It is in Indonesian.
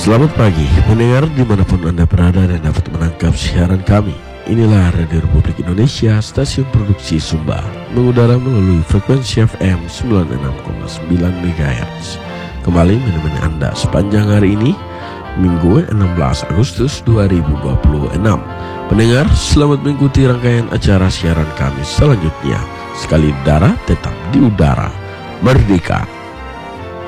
Selamat pagi pendengar dimanapun Anda berada dan dapat menangkap siaran kami. Inilah Radio Republik Indonesia, stasiun produksi Sumba, mengudara melalui frekuensi FM 96,9 MHz. Kembali menemani Anda sepanjang hari ini, Minggu 16 Agustus 2026. Pendengar, selamat mengikuti rangkaian acara siaran kami selanjutnya. Sekali darah tetap di udara, merdeka.